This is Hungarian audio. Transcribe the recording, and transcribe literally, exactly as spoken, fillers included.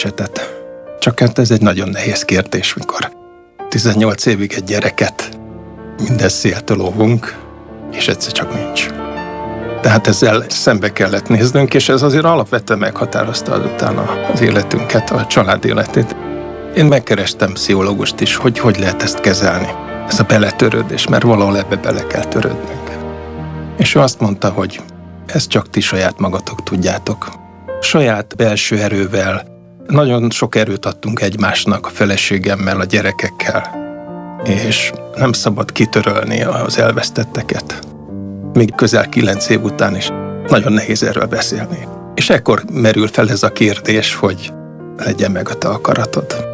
balesetet. Csak hát ez egy nagyon nehéz kérdés, mikor tizennyolc évig egy gyereket minden széltől óvunk, és egyszer csak nincs. Tehát ezzel szembe kellett néznünk, és ez azért alapvetően meghatározta azután az életünket, a család életét. Én megkerestem pszichológust is, hogy hogy lehet ezt kezelni, ez a beletörődés, mert valahol ebbe bele kell törődnünk. És ő azt mondta, hogy ezt csak ti saját magatok tudjátok. Saját belső erővel, nagyon sok erőt adtunk egymásnak, a feleségemmel, a gyerekekkel, és nem szabad kitörölni az elvesztetteket. Még közel kilenc év után is nagyon nehéz erről beszélni. És ekkor merül fel ez a kérdés, hogy legyen meg a te akaratod.